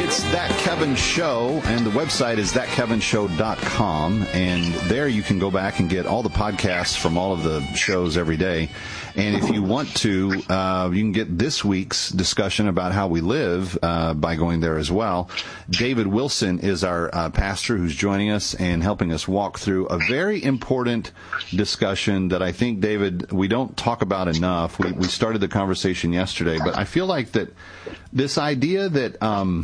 It's That Kevin Show, and the website is thatkevinshow.com, and there you can go back and get all the podcasts from all of the shows every day. And if you want to, you can get this week's discussion about how we live by going there as well. David Wilson is our pastor who's joining us and helping us walk through a very important discussion that I think, David, we don't talk about enough. We started the conversation yesterday, but I feel like that this idea that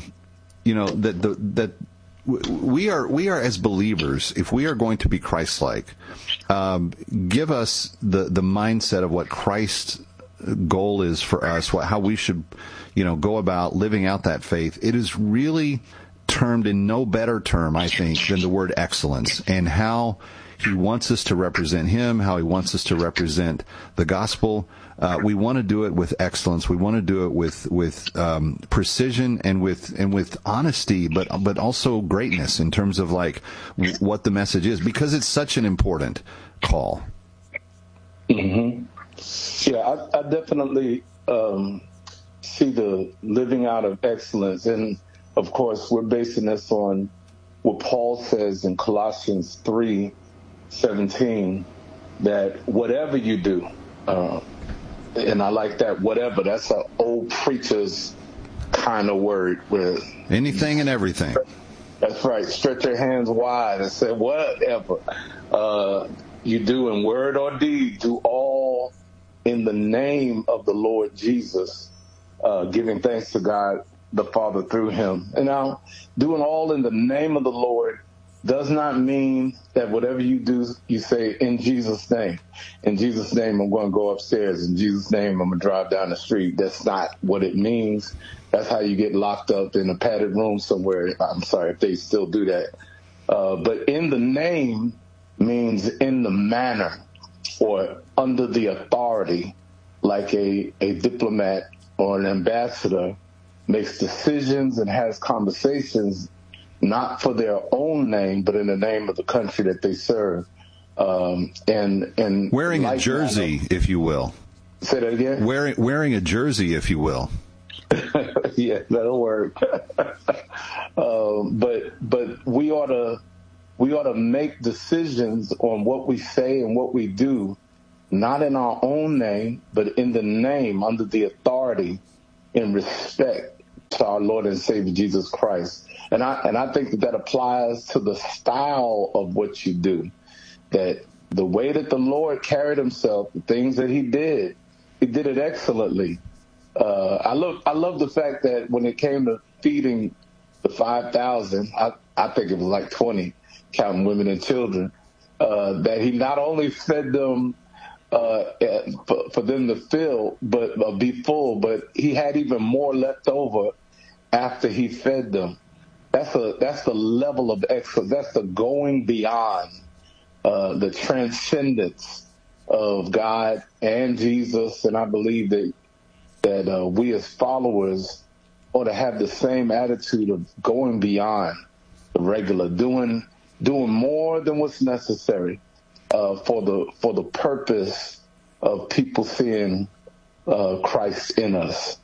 that we are as believers, if we are going to be Christ-like, give us the mindset of what Christ's goal is for us, how we should, go about living out that faith. It is really termed in no better term, I think, than the word excellence, and how he wants us to represent him, how he wants us to represent the gospel. We want to do it with excellence. We want to do it with precision and with honesty, but also greatness in terms of like what the message is, because it's such an important call. Mm-hmm. Yeah, I definitely see the living out of excellence, and of course we're basing this on what Paul says in Colossians 3:17, that whatever you do. And I like that, whatever. That's an old preacher's kind of word. Where anything and everything. That's right. Stretch your hands wide and say, whatever you do in word or deed, do all in the name of the Lord Jesus, giving thanks to God the Father through him. And now, doing all in the name of the Lord does not mean that whatever you do, you say, in Jesus' name. In Jesus' name, I'm going to go upstairs. In Jesus' name, I'm going to drive down the street. That's not what it means. That's how you get locked up in a padded room somewhere. I'm sorry if they still do that. But in the name means in the manner or under the authority, like a diplomat or an ambassador makes decisions and has conversations not for their own name, but in the name of the country that they serve. And wearing like a jersey, if you will. Say that again? Wearing a jersey, if you will. Yeah, that'll work. But we ought to make decisions on what we say and what we do, not in our own name, but in the name, under the authority and respect to our Lord and Savior Jesus Christ. And I think that applies to the style of what you do, that the way that the Lord carried himself, the things that he did it excellently. I love the fact that when it came to feeding the 5,000, I think it was like 20, counting women and children, that he not only fed them for them to fill, but be full, but he had even more left over after he fed them. That's the level of excellence. That's the going beyond, the transcendence of God and Jesus. And I believe that we as followers ought to have the same attitude of going beyond the regular, doing more than what's necessary for the purpose of people seeing Christ in us.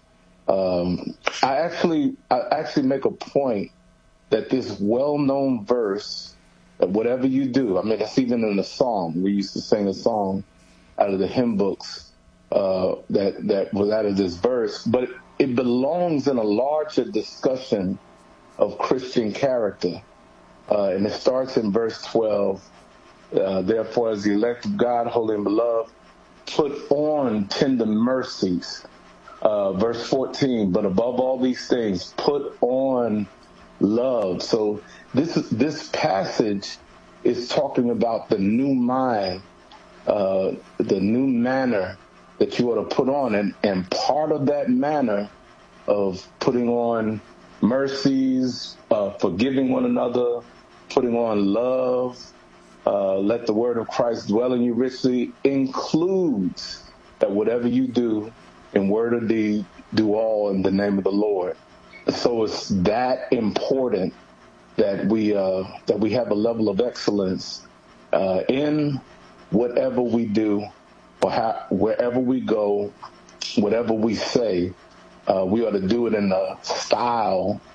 I actually make a point that this well-known verse, that whatever you do, I mean, that's even in a song. We used to sing a song out of the hymn books that was out of this verse, but it belongs in a larger discussion of Christian character. And it starts in verse 12. Therefore, as the elect of God, holy and beloved, put on tender mercies. Verse 14, but above all these things, put on love. So this passage is talking about the new mind, the new manner that you ought to put on. And part of that manner of putting on mercies, forgiving one another, putting on love, let the word of Christ dwell in you richly, includes that whatever you do in word or deed, do all in the name of the Lord. So it's that important that we have a level of excellence in whatever we do, or wherever we go, whatever we say. We ought to do it in the style, in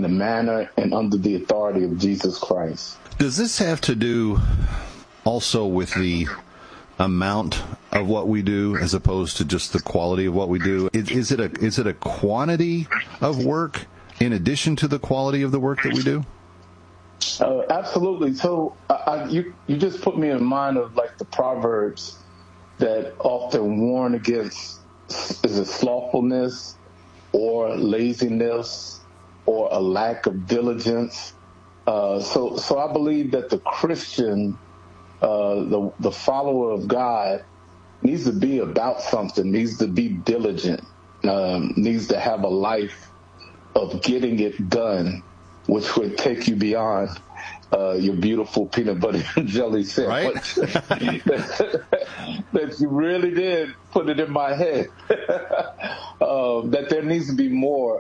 the manner and under the authority of Jesus Christ. Does this have to do also with the amount of what we do as opposed to just the quality of what we do? Is it a quantity of work in addition to the quality of the work that we do? Absolutely. So you just put me in mind of like the Proverbs that often warn against, is it slothfulness or laziness or a lack of diligence? So I believe that the Christian, the follower of God, needs to be about something, needs to be diligent, needs to have a life of getting it done, which would take you beyond your beautiful peanut butter and jelly sandwich. Right? That you really did put it in my head. That there needs to be more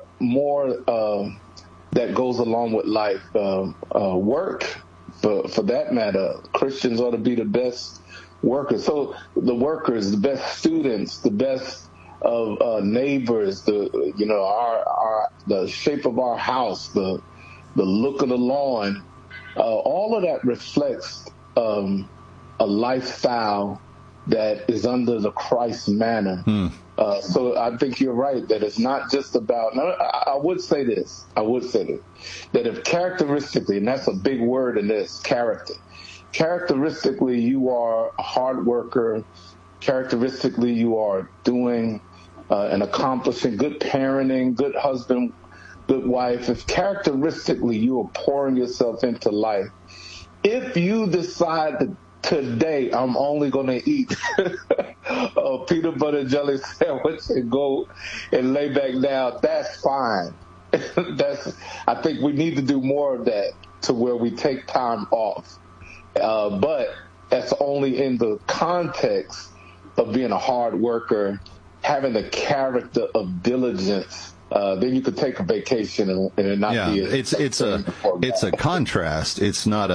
that goes along with life. Work, for that matter. Christians ought to be the best workers. So the workers, the best students, the best of neighbors, the shape of our house, the look of the lawn, all of that reflects a lifestyle that is under the Christ manner. So I think you're right that it's not just about. I would say this, that if characteristically, and that's a big word in this, characteristically you are a hard worker, characteristically you are doing and accomplishing good parenting, good husband, good wife, if characteristically you are pouring yourself into life, if you decide that today I'm only going to eat a peanut butter and jelly sandwich and go and lay back down, that's fine. I think we need to do more of that to where we take time off. But that's only in the context of being a hard worker, having the character of diligence. Then you could take a vacation and it not be. It's a contrast. It's not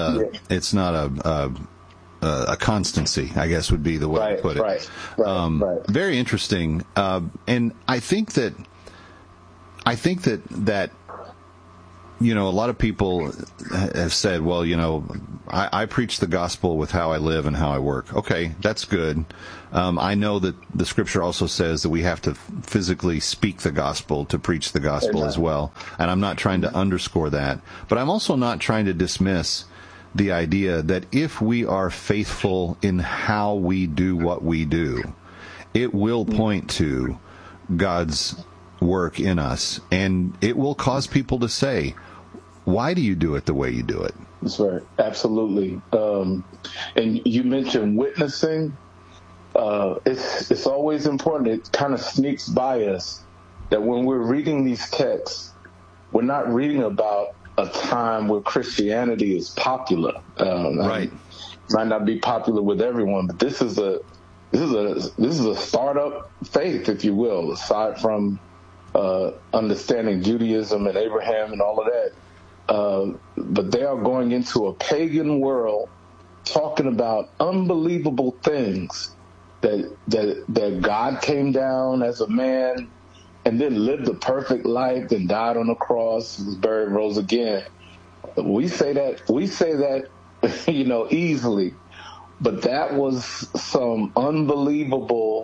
a constancy, I guess would be the way to put it. Right. Very interesting. And I think that a lot of people have said, well, I preach the gospel with how I live and how I work. Okay, that's good. I know that the scripture also says that we have to physically speak the gospel to preach the gospel as well. And I'm not trying to underscore that. But I'm also not trying to dismiss the idea that if we are faithful in how we do what we do, it will point to God's work in us. And it will cause people to say, why do you do it the way you do it? That's right. Absolutely. And you mentioned witnessing. It's always important. It kind of sneaks by us that when we're reading these texts, we're not reading about a time where Christianity is popular. Right. Might not be popular with everyone, but this is a startup faith, if you will, aside from understanding Judaism and Abraham and all of that. But they are going into a pagan world talking about unbelievable things, that God came down as a man and then lived a perfect life, then died on the cross, was buried, rose again. We say that easily, but that was some unbelievable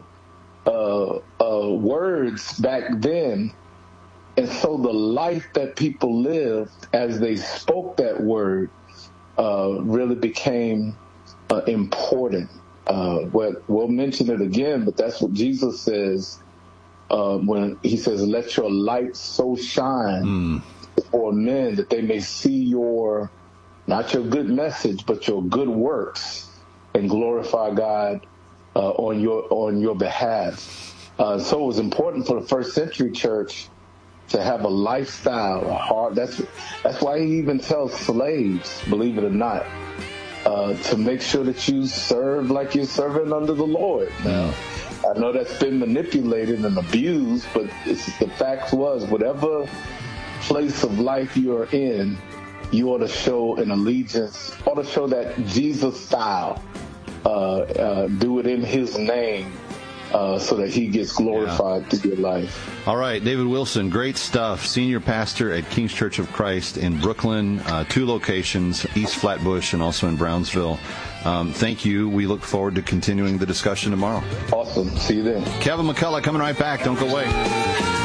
words back then. And so the life that people lived as they spoke that word really became important. We'll mention it again, but that's what Jesus says when he says, let your light so shine before men that they may see not your good message, but your good works, and glorify God on your behalf. So it was important for the first century church to have a lifestyle, that's why he even tells slaves, believe it or not, to make sure that you serve like you're serving under the Lord. Now, I know that's been manipulated and abused, but the fact was, whatever place of life you are in, you ought to show an allegiance, ought to show that Jesus style, do it in his name, so that he gets glorified through your life. All right, David Wilson, great stuff. Senior pastor at King's Church of Christ in Brooklyn, 2 locations, East Flatbush and also in Brownsville. Thank you. We look forward to continuing the discussion tomorrow. Awesome. See you then. Kevin McCullough coming right back. Don't go away.